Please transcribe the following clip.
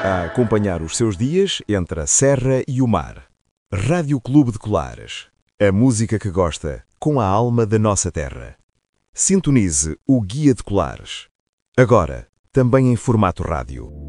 a acompanhar os seus dias entre a serra e o mar. Rádio Clube de Colares. A música que gosta, com a alma da nossa terra. Sintonize o Guia de Colares. Agora, também em formato rádio.